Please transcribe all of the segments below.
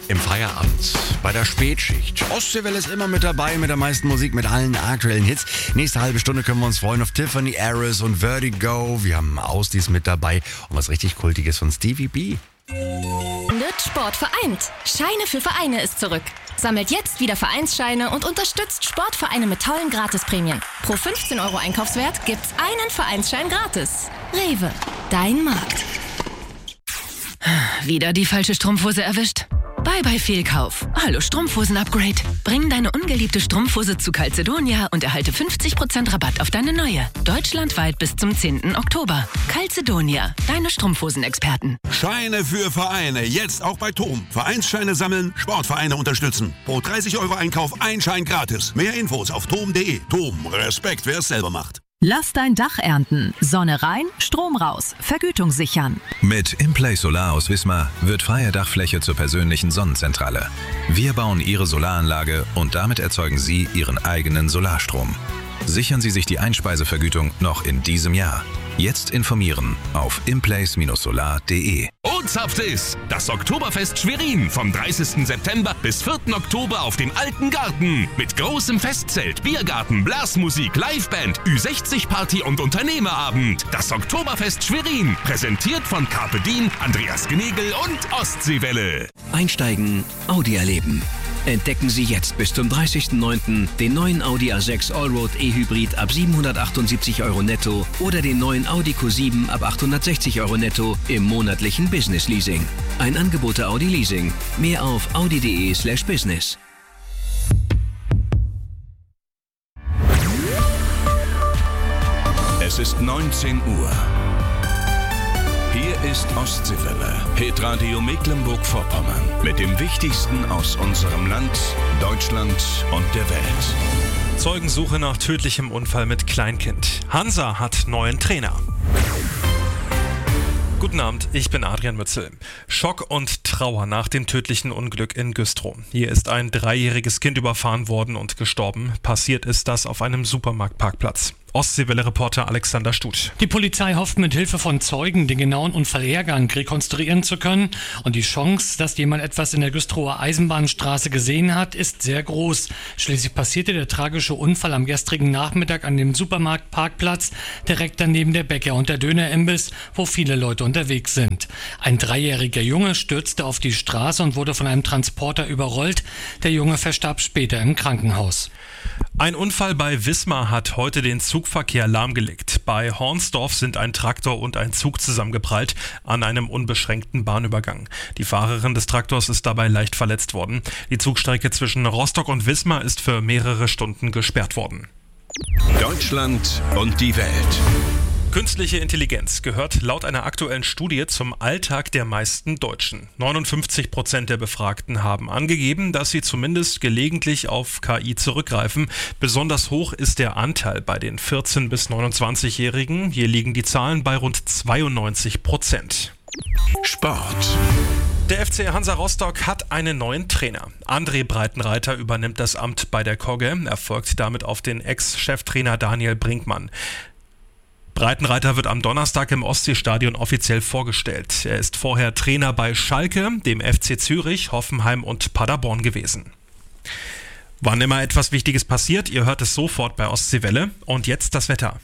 im Feierabend, bei der Spätschicht. Ostseewelle ist immer mit dabei, mit der meisten Musik, mit allen aktuellen Hits. Nächste halbe Stunde können wir uns freuen auf Tiffany Harris und Vertigo. Wir haben Ausdies mit dabei und was richtig Kultiges von Stevie B. Sport vereint. Scheine für Vereine ist zurück. Sammelt jetzt wieder Vereinsscheine und unterstützt Sportvereine mit tollen Gratisprämien. Pro 15 € Einkaufswert gibt's einen Vereinsschein gratis. Rewe, dein Markt. Wieder die falsche Strumpfhose erwischt? Bye Fehlkauf. Hallo Strumpfhosen-Upgrade. Bring deine ungeliebte Strumpfhose zu Calzedonia und erhalte 50% Rabatt auf deine neue. Deutschlandweit bis zum 10. Oktober. Calzedonia, deine Strumpfhosen-Experten. Scheine für Vereine, jetzt auch bei TOM. Vereinsscheine sammeln, Sportvereine unterstützen. Pro 30 € Einkauf ein Schein gratis. Mehr Infos auf tom.de. TOM, Respekt, wer es selber macht. Lass dein Dach ernten. Sonne rein, Strom raus. Vergütung sichern. Mit Implay Solar aus Wismar wird freie Dachfläche zur persönlichen Sonnenzentrale. Wir bauen Ihre Solaranlage und damit erzeugen Sie Ihren eigenen Solarstrom. Sichern Sie sich die Einspeisevergütung noch in diesem Jahr. Jetzt informieren auf implace-solar.de. Und zapft es! Das Oktoberfest Schwerin vom 30. September bis 4. Oktober auf dem Alten Garten. Mit großem Festzelt, Biergarten, Blasmusik, Liveband, Ü60-Party und Unternehmerabend. Das Oktoberfest Schwerin, präsentiert von Carpe Diem, Andreas Gnegel und Ostseewelle. Einsteigen, Audi erleben. Entdecken Sie jetzt bis zum 30.09. den neuen Audi A6 Allroad E-Hybrid ab 778 € netto oder den neuen Audi Q7 ab 860 € netto im monatlichen Business Leasing. Ein Angebot der Audi Leasing. Mehr auf audi.de/business. Es ist 19 Uhr. Hier ist Ostseewelle, Hitradio Mecklenburg-Vorpommern. Mit dem Wichtigsten aus unserem Land, Deutschland und der Welt. Zeugensuche nach tödlichem Unfall mit Kleinkind. Hansa hat neuen Trainer. Guten Abend, ich bin Adrian Mützel. Schock und Trauer nach dem tödlichen Unglück in Güstrow. Hier ist ein 3-jähriges Kind überfahren worden und gestorben. Passiert ist das auf einem Supermarktparkplatz. Ostseewelle-Reporter Alexander Stuth. Die Polizei hofft mit Hilfe von Zeugen den genauen Unfallhergang rekonstruieren zu können. Und die Chance, dass jemand etwas in der Güstrower Eisenbahnstraße gesehen hat, ist sehr groß. Schließlich passierte der tragische Unfall am gestrigen Nachmittag an dem Supermarktparkplatz, direkt daneben der Bäcker und der Dönerimbiss, wo viele Leute unterwegs sind. Ein 3-jähriger Junge stürzte auf die Straße und wurde von einem Transporter überrollt. Der Junge verstarb später im Krankenhaus. Ein Unfall bei Wismar hat heute den Zugverkehr lahmgelegt. Bei Hornsdorf sind ein Traktor und ein Zug zusammengeprallt an einem unbeschränkten Bahnübergang. Die Fahrerin des Traktors ist dabei leicht verletzt worden. Die Zugstrecke zwischen Rostock und Wismar ist für mehrere Stunden gesperrt worden. Deutschland und die Welt. Künstliche Intelligenz gehört laut einer aktuellen Studie zum Alltag der meisten Deutschen. 59% der Befragten haben angegeben, dass sie zumindest gelegentlich auf KI zurückgreifen. Besonders hoch ist der Anteil bei den 14- bis 29-Jährigen. Hier liegen die Zahlen bei rund 92%. Sport. Der FC Hansa Rostock hat einen neuen Trainer. André Breitenreiter übernimmt das Amt bei der Kogge. Er folgt damit auf den Ex-Cheftrainer Daniel Brinkmann. Breitenreiter wird am Donnerstag im Ostseestadion offiziell vorgestellt. Er ist vorher Trainer bei Schalke, dem FC Zürich, Hoffenheim und Paderborn gewesen. Wann immer etwas Wichtiges passiert, ihr hört es sofort bei Ostseewelle. Und jetzt das Wetter.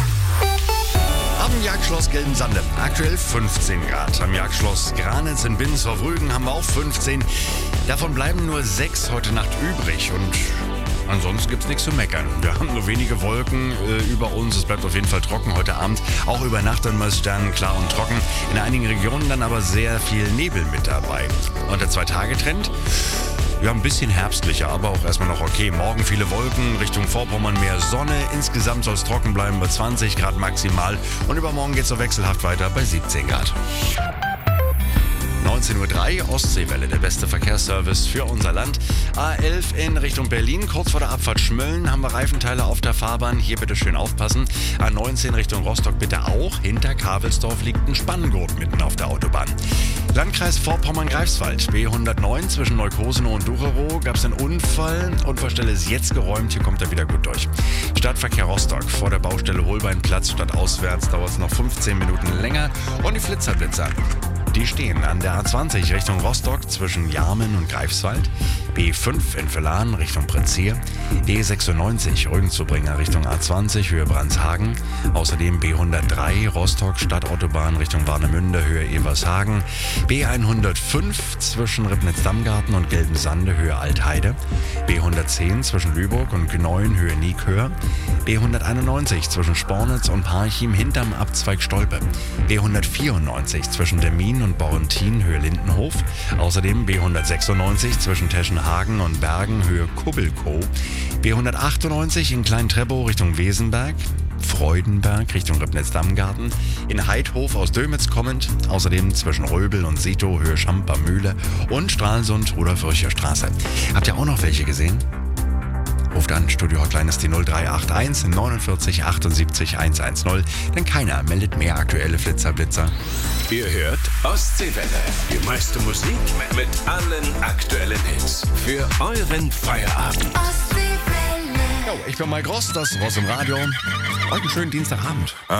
Am Jagdschloss Gelbensande aktuell 15 Grad. Am Jagdschloss Granitz in Binshof-Rügen haben wir auch 15. Davon bleiben nur 6 heute Nacht übrig und ansonsten gibt es nichts zu meckern. Wir haben nur wenige Wolken über uns. Es bleibt auf jeden Fall trocken heute Abend. Auch über Nacht dann mal sternenklar und trocken. In einigen Regionen dann aber sehr viel Nebel mit dabei. Und der 2-Tage-Trend? Ja, ein bisschen herbstlicher, aber auch erstmal noch okay. Morgen viele Wolken, Richtung Vorpommern mehr Sonne. Insgesamt soll es trocken bleiben bei 20 Grad maximal. Und übermorgen geht es so wechselhaft weiter bei 17 Grad. 19.03 Uhr, Ostseewelle, der beste Verkehrsservice für unser Land. A11 in Richtung Berlin, kurz vor der Abfahrt Schmölln haben wir Reifenteile auf der Fahrbahn. Hier bitte schön aufpassen. A19 Richtung Rostock bitte auch. Hinter Kavelsdorf liegt ein Spanngurt mitten auf der Autobahn. Landkreis Vorpommern-Greifswald, B109 zwischen Neukosenow und Ducherow gab es einen Unfall. Unfallstelle ist jetzt geräumt, hier kommt er wieder gut durch. Stadtverkehr Rostock, vor der Baustelle Holbeinplatz, stadtauswärts dauert es noch 15 Minuten länger. Und die Blitzer. Die Die stehen an der A20 Richtung Rostock zwischen Jarmen und Greifswald, B5 in Villahn Richtung Prinzier, D96 Rügen-zu-Bringer Richtung A20 Höhe Brandshagen, außerdem B103 Rostock Stadtautobahn Richtung Warnemünde Höhe Evershagen, B105 zwischen Ribnitz-Dammgarten und Gelbensande Höhe Altheide, B110 zwischen Lübeck und Gneuen Höhe Niekhöhe, B191 zwischen Spornitz und Parchim hinterm Abzweig Stolpe, B194 zwischen Demmin und Borrentin Höhe Lindenhof, außerdem B196 zwischen Teschenhagen und Bergen Höhe Kubbelkow, B198 in Klein-Treppow Richtung Wesenberg, Freudenberg Richtung Ribnitz-Dammgarten, in Heidhof aus Dömitz kommend, außerdem zwischen Röbel und Sito Höhe Schamper-Mühle und Stralsund Rudolf-Virchow-Straße. Habt ihr auch noch welche gesehen? Ruft an, Studio-Hotline ist die 0381 49 78 110, denn keiner meldet mehr aktuelle Flitzer-Blitzer. Ihr hört Ostseewelle, die meiste Musik mit allen aktuellen Hits für euren Feierabend. Jo, ich bin Mike Ross, das Ross im Radio. Heute einen schönen Dienstagabend.